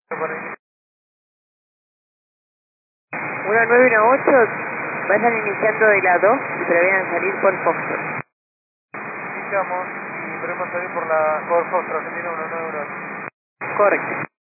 Una 9 y una 8, vayan iniciando de la 2 y prevean salir por Foxtrot. Iniciamos y prevemos salir por Foxtrot, Argentina 191. Correcto.